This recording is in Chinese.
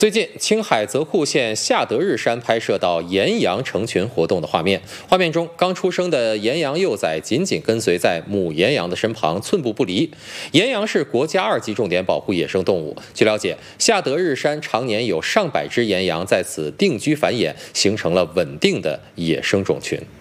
最近，青海泽库县下德日山拍摄到岩羊成群活动的画面。画面中，刚出生的岩羊幼崽紧紧跟随在母岩羊的身旁，寸步不离。岩羊是国家2级重点保护野生动物。据了解，下德日山常年有上百只岩羊在此定居繁衍，形成了稳定的野生种群。